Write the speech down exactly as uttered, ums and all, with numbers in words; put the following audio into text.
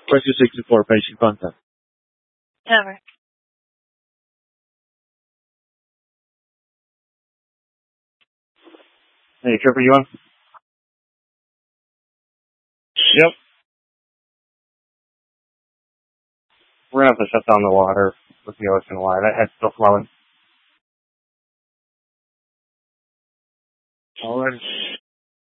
Rescue sixty-four, patient contact. Never. Hey, Trevor, you on? Yep. We're gonna have to shut down the water with the ocean wide. That head's still flowing. Alright.